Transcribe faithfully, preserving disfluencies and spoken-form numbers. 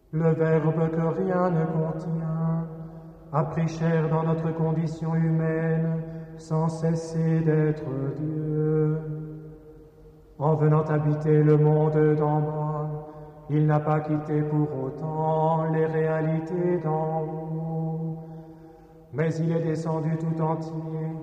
Le Verbe que rien ne contient a pris chair dans notre condition humaine sans cesser d'être Dieu. En venant habiter le monde d'en bas, il n'a pas quitté pour autant les réalités d'en haut, mais il est descendu tout entier